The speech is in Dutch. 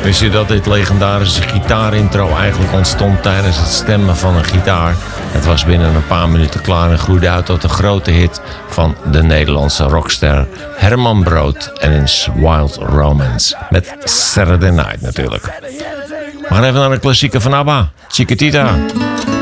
Wist je dat dit legendarische gitaarintro eigenlijk ontstond tijdens het stemmen van een gitaar? Het was binnen een paar minuten klaar en groeide uit tot een grote hit van de Nederlandse rockster Herman Brood en His Wild Romance. Met Saturday Night natuurlijk. We gaan even naar een klassieker van ABBA, Chiquitita.